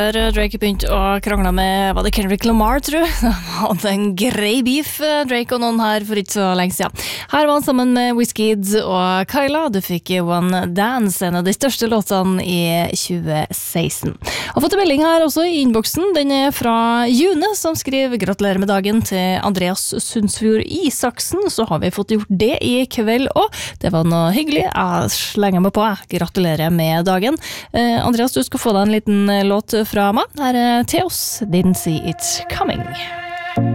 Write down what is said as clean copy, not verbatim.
Drake begynte å krangle med, var det Kendrick Lamar, tror jeg? Han hadde en grei beef, Drake og noen her for ikke så lenge siden. Her var han sammen med Wizkid og Kyla. Du fikk One Dance, en av de største låtene i 2016. Jeg har fått en melding her også i innboksen. Den er fra June, som skriver gratulerer med dagen til Andreas Sundsfjord Isaksen. Så har vi fått gjort det i kveld også. Det var noe hyggelig. Jeg slenger meg på. Gratulerer med dagen. Andreas, du skal få deg en liten låt fra meg. Her er Theos, Didn't See It Coming.